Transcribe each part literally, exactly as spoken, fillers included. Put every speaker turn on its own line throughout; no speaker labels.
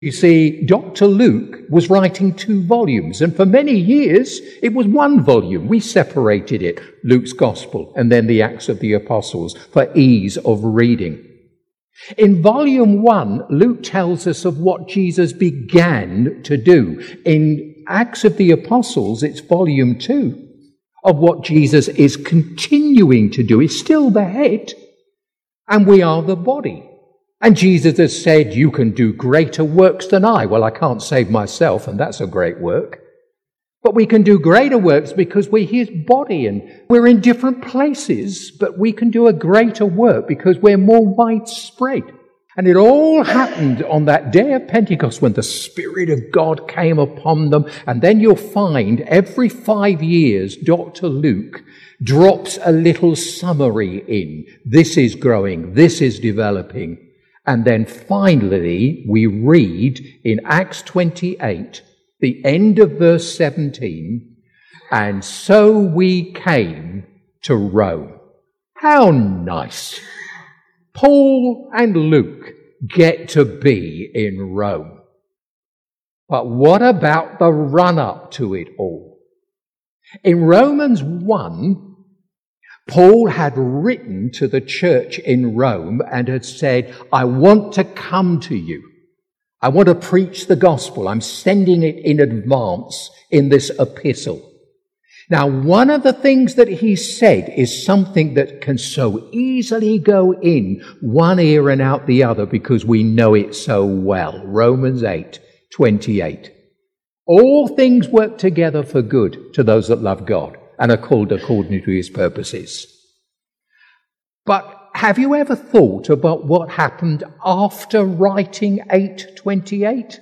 You see, Doctor Luke was writing two volumes, and for many years it was one volume. We separated it, Luke's Gospel and then the Acts of the Apostles, for ease of reading. In volume one, Luke tells us of what Jesus began to do. In Acts of the Apostles, it's volume two of what Jesus is continuing to do. He's still the head, and we are the body. And Jesus has said, you can do greater works than I. Well, I can't save myself, and that's a great work. But we can do greater works because we're his body, and we're in different places, but we can do a greater work because we're more widespread. And it all happened on that day of Pentecost when the Spirit of God came upon them. And then you'll find every five years, Doctor Luke drops a little summary in. This is growing, this is developing. And then finally, we read in Acts twenty-eight, the end of verse seventeen, and so we came to Rome. How nice. Paul and Luke get to be in Rome. But what about the run-up to it all? In Romans one, Paul had written to the church in Rome and had said, I want to come to you. I want to preach the gospel. I'm sending it in advance in this epistle. Now, one of the things that he said is something that can so easily go in one ear and out the other because we know it so well. Romans eight twenty-eight. All things work together for good to those that love God and are called according to his purposes. But have you ever thought about what happened after writing eight twenty-eight?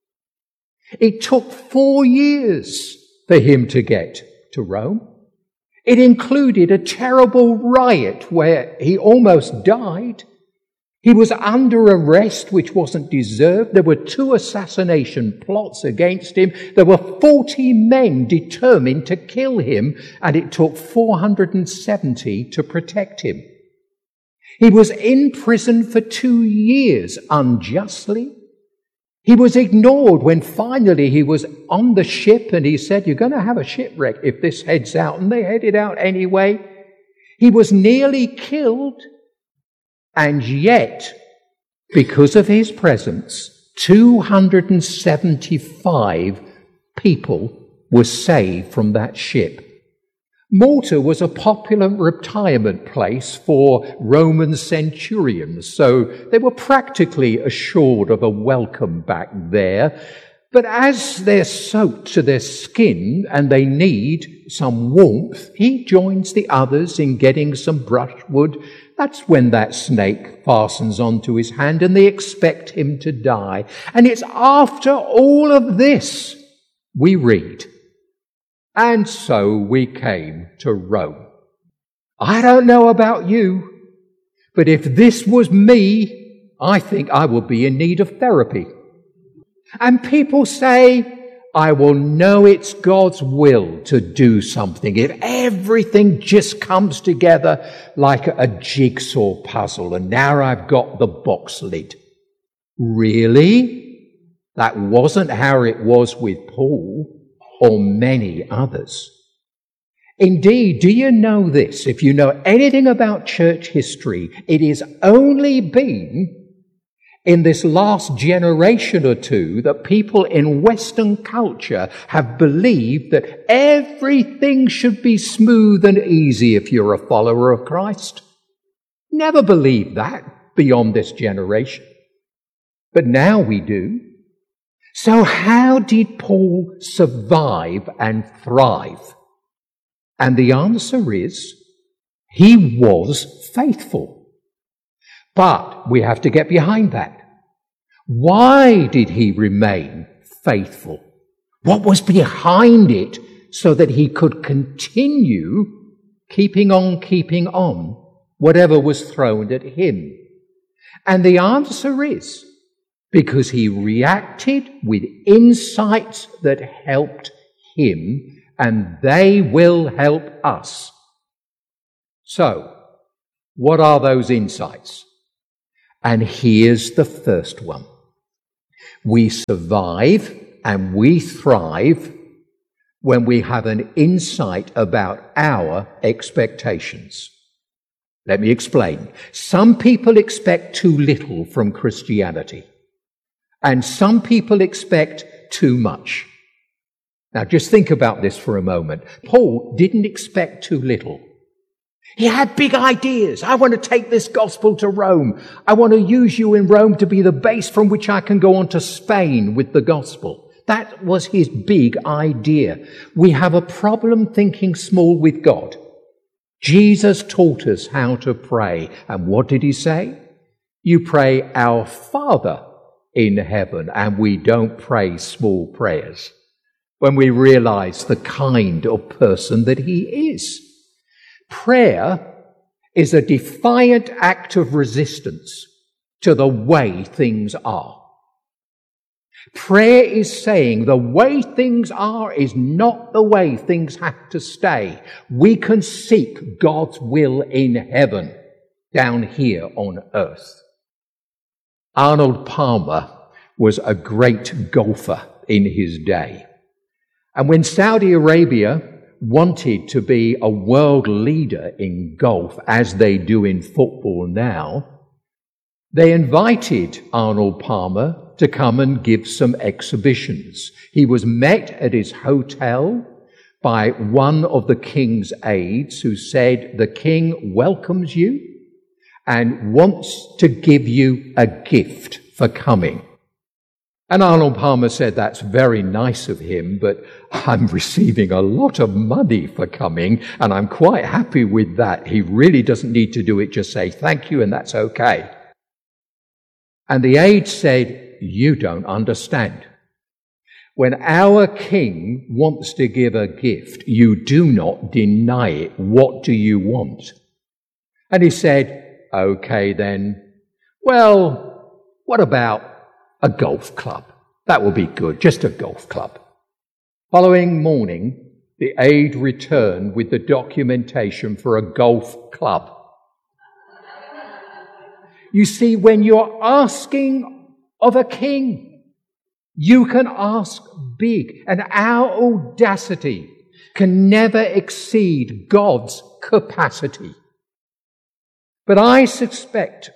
It took four years for him to get to Rome. It included a terrible riot where he almost died. He was under arrest, which wasn't deserved. There were two assassination plots against him. There were forty men determined to kill him, and it took four hundred seventy to protect him. He was in prison for two years unjustly. He was ignored when finally he was on the ship and he said, you're going to have a shipwreck if this heads out. And they headed out anyway. He was nearly killed. And yet, because of his presence, two hundred seventy-five people were saved from that ship. Malta was a popular retirement place for Roman centurions, so they were practically assured of a welcome back there. But as they're soaked to their skin and they need some warmth, he joins the others in getting some brushwood. That's when that snake fastens onto his hand and they expect him to die. And it's after all of this, we read, and so we came to Rome. I don't know about you, but if this was me, I think I would be in need of therapy. And people say, I will know it's God's will to do something if everything just comes together like a jigsaw puzzle, and now I've got the box lid. Really? That wasn't how it was with Paul or many others. Indeed, do you know this? If you know anything about church history, it has only been in this last generation or two that people in Western culture have believed that everything should be smooth and easy if you're a follower of Christ. Never believed that beyond this generation. But now we do. So how did Paul survive and thrive? And the answer is, he was faithful. But we have to get behind that. Why did he remain faithful? What was behind it so that he could continue keeping on, keeping on, whatever was thrown at him? And the answer is, because he reacted with insights that helped him, and they will help us. So, what are those insights? And here's the first one. We survive and we thrive when we have an insight about our expectations. Let me explain. Some people expect too little from Christianity, and some people expect too much. Now, just think about this for a moment. Paul didn't expect too little. He had big ideas. I want to take this gospel to Rome. I want to use you in Rome to be the base from which I can go on to Spain with the gospel. That was his big idea. We have a problem thinking small with God. Jesus taught us how to pray. And what did he say? You pray, Our Father in heaven, and we don't pray small prayers when we realize the kind of person that he is. Prayer is a defiant act of resistance to the way things are. Prayer is saying the way things are is not the way things have to stay. We can seek God's will in heaven down here on earth. Arnold Palmer was a great golfer in his day. And when Saudi Arabia wanted to be a world leader in golf, as they do in football now, they invited Arnold Palmer to come and give some exhibitions. He was met at his hotel by one of the king's aides who said, the king welcomes you and wants to give you a gift for coming. And Arnold Palmer said, that's very nice of him, but I'm receiving a lot of money for coming, and I'm quite happy with that. He really doesn't need to do it, just say thank you, and that's okay. And the aide said, you don't understand. When our king wants to give a gift, you do not deny it. What do you want? And he said, okay then, well, what about a golf club? That will be good, just a golf club. Following morning, the aide returned with the documentation for a golf club. You see, when you're asking of a king, you can ask big, and our audacity can never exceed God's capacity. But I suspect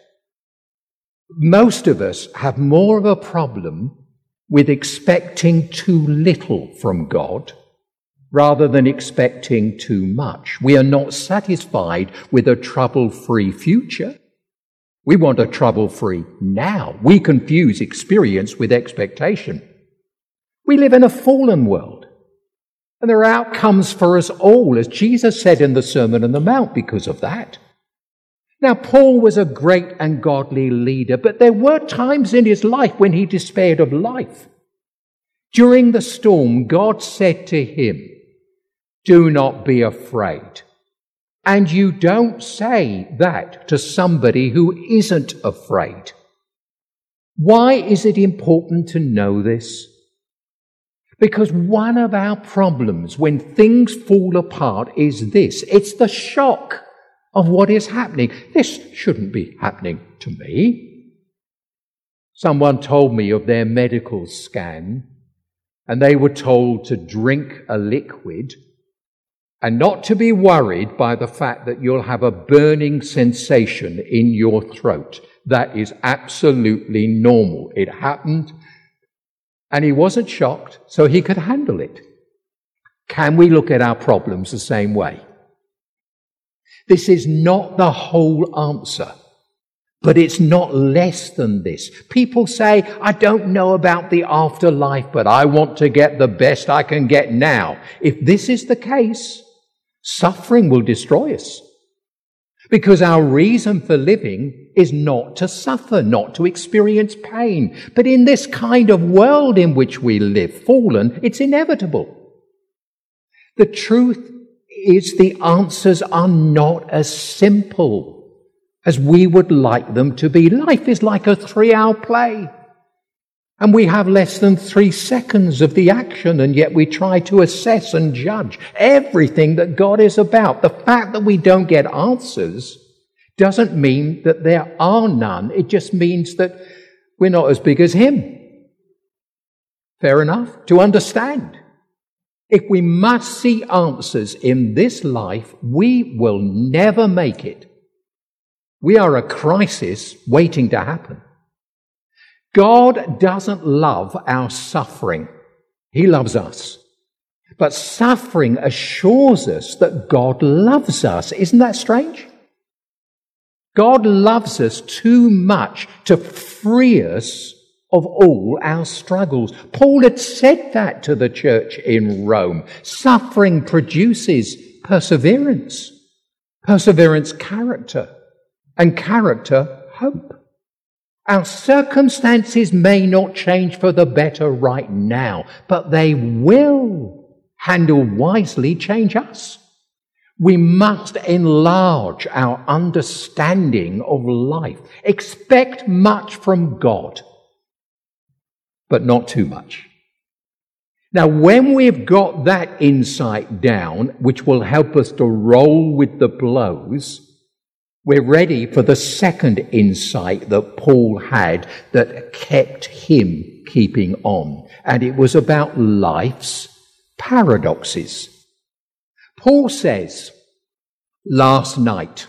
most of us have more of a problem with expecting too little from God rather than expecting too much. We are not satisfied with a trouble-free future. We want a trouble-free now. We confuse experience with expectation. We live in a fallen world, and there are outcomes for us all, as Jesus said in the Sermon on the Mount, because of that. Now, Paul was a great and godly leader, but there were times in his life when he despaired of life. During the storm, God said to him, do not be afraid. And you don't say that to somebody who isn't afraid. Why is it important to know this? Because one of our problems when things fall apart is this. It's the shock of what is happening. This shouldn't be happening to me. Someone told me of their medical scan, and they were told to drink a liquid and not to be worried by the fact that you'll have a burning sensation in your throat. That is absolutely normal. It happened, and he wasn't shocked, so he could handle it. Can we look at our problems the same way? This is not the whole answer, but it's not less than this. People say, I don't know about the afterlife, but I want to get the best I can get now. If this is the case, suffering will destroy us, because our reason for living is not to suffer, not to experience pain. But in this kind of world in which we live, fallen, it's inevitable. The truth is the answers are not as simple as we would like them to be. Life is like a three-hour play, and we have less than three seconds of the action, and yet we try to assess and judge everything that God is about. The fact that we don't get answers doesn't mean that there are none. It just means that we're not as big as Him. Fair enough to understand. If we must see answers in this life, we will never make it. We are a crisis waiting to happen. God doesn't love our suffering. He loves us. But suffering assures us that God loves us. Isn't that strange? God loves us too much to free us of all our struggles. Paul had said that to the church in Rome. Suffering produces perseverance. Perseverance, character. And character, hope. Our circumstances may not change for the better right now, but they will, handled wisely, change us. We must enlarge our understanding of life. Expect much from God, but not too much. Now, when we've got that insight down, which will help us to roll with the blows, we're ready for the second insight that Paul had that kept him keeping on. And it was about life's paradoxes. Paul says, last night,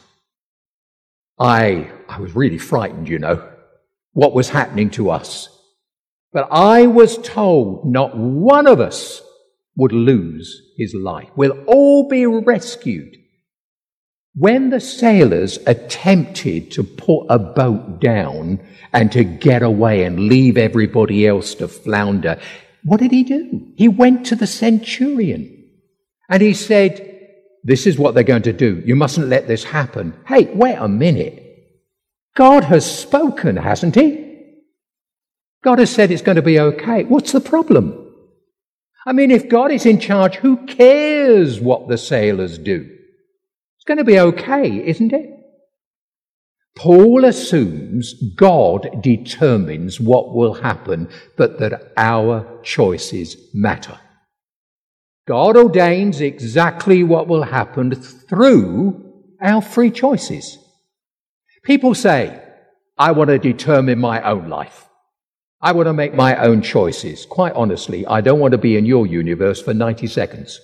I, I was really frightened, you know, what was happening to us. But I was told not one of us would lose his life. We'll all be rescued. When the sailors attempted to put a boat down and to get away and leave everybody else to flounder, what did he do? He went to the centurion and he said, this is what they're going to do. You mustn't let this happen. Hey, wait a minute. God has spoken, hasn't he? God has said it's going to be okay. What's the problem? I mean, if God is in charge, who cares what the sailors do? It's going to be okay, isn't it? Paul assumes God determines what will happen, but that our choices matter. God ordains exactly what will happen through our free choices. People say, I want to determine my own life. I want to make my own choices. Quite honestly, I don't want to be in your universe for ninety seconds.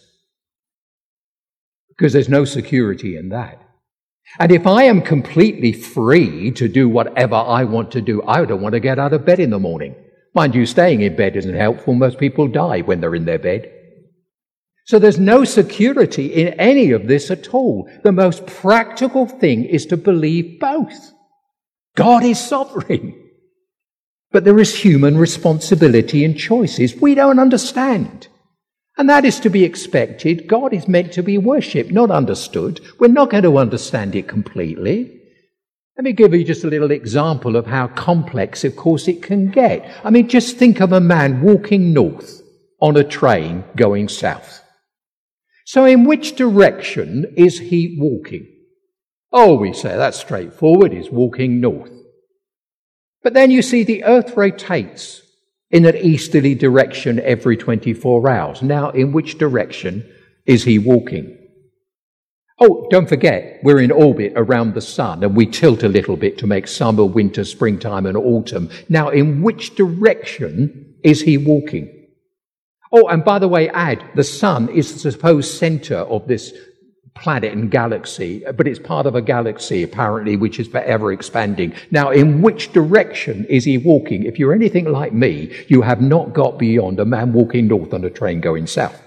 Because there's no security in that. And if I am completely free to do whatever I want to do, I don't want to get out of bed in the morning. Mind you, staying in bed isn't helpful. Most people die when they're in their bed. So there's no security in any of this at all. The most practical thing is to believe both. God is sovereign. But there is human responsibility and choices we don't understand. And that is to be expected. God is meant to be worshipped, not understood. We're not going to understand it completely. Let me give you just a little example of how complex, of course, it can get. I mean, just think of a man walking north on a train going south. So in which direction is he walking? Oh, we say that's straightforward. He's walking north. But then you see the earth rotates in an easterly direction every twenty-four hours. Now, in which direction is he walking? Oh, don't forget, we're in orbit around the sun and we tilt a little bit to make summer, winter, springtime and autumn. Now, in which direction is he walking? Oh, and by the way, add, the sun is the supposed center of this planet and galaxy, but it's part of a galaxy, apparently, which is forever expanding. Now, in which direction is he walking? If you're anything like me, you have not got beyond a man walking north on a train going south.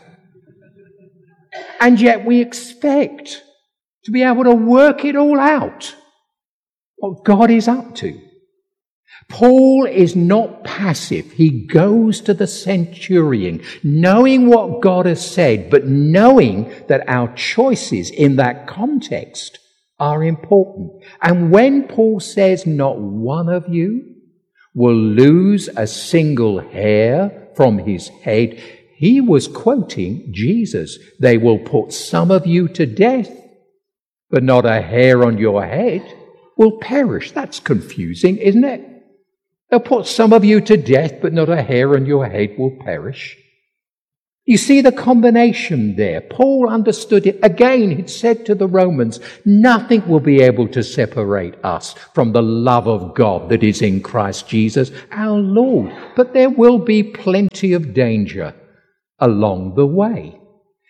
And yet we expect to be able to work it all out, what God is up to. Paul is not passive. He goes to the centurion, knowing what God has said, but knowing that our choices in that context are important. And when Paul says not one of you will lose a single hair from his head, he was quoting Jesus. They will put some of you to death, but not a hair on your head will perish. That's confusing, isn't it? They'll put some of you to death, but not a hair on your head will perish. You see the combination there. Paul understood it. Again, he'd said to the Romans, nothing will be able to separate us from the love of God that is in Christ Jesus, our Lord. But there will be plenty of danger along the way.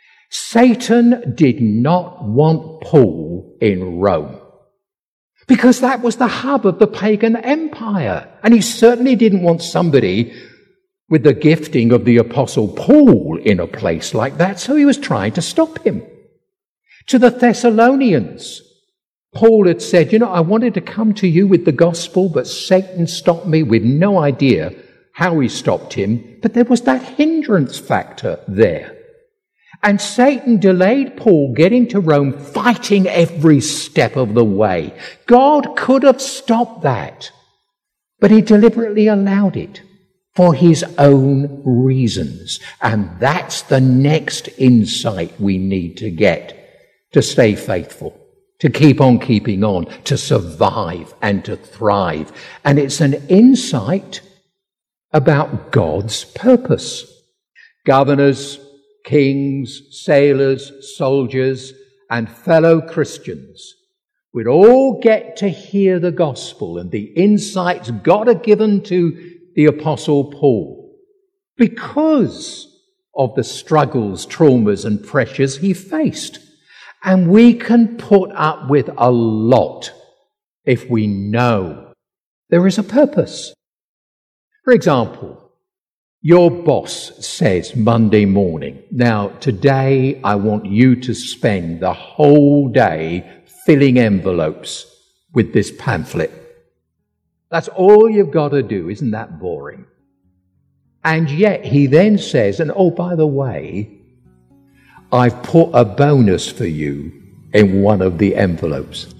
Satan did not want Paul in Rome, because that was the hub of the pagan empire. And he certainly didn't want somebody with the gifting of the Apostle Paul in a place like that, so he was trying to stop him. To the Thessalonians, Paul had said, you know, I wanted to come to you with the gospel, but Satan stopped me, with no idea how he stopped him, but there was that hindrance factor there. And Satan delayed Paul getting to Rome, fighting every step of the way. God could have stopped that, but he deliberately allowed it for his own reasons. And that's the next insight we need to get to stay faithful, to keep on keeping on, to survive and to thrive. And it's an insight about God's purpose. Governors, kings, sailors, soldiers, and fellow Christians would all get to hear the gospel and the insights God had given to the Apostle Paul because of the struggles, traumas, and pressures he faced. And we can put up with a lot if we know there is a purpose. For example, your boss says Monday morning, now today I want you to spend the whole day filling envelopes with this pamphlet. That's all you've got to do. Isn't that boring? And yet he then says, and oh, by the way, I've put a bonus for you in one of the envelopes.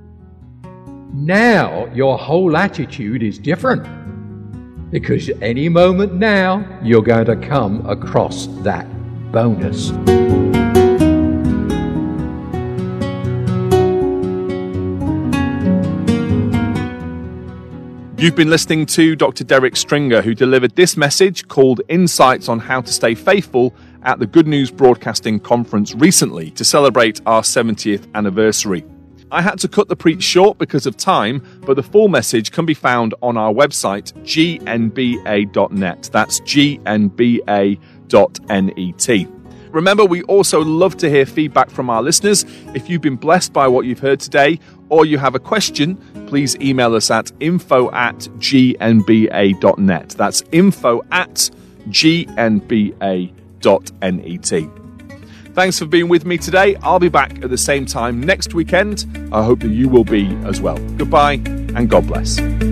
Now your whole attitude is different, because any moment now you're going to come across that bonus.
You've been listening to Doctor Derek Stringer, who delivered this message called Insights on How to Stay Faithful at the Good News Broadcasting Conference recently to celebrate our seventieth anniversary. I had to cut the preach short because of time, but the full message can be found on our website, g n b a dot net. That's g n b a dot net. Remember, we also love to hear feedback from our listeners. If you've been blessed by what you've heard today, or you have a question, please email us at info at g n b a dot net. That's info at g n b a dot net. Thanks for being with me today. I'll be back at the same time next weekend. I hope that you will be as well. Goodbye and God bless.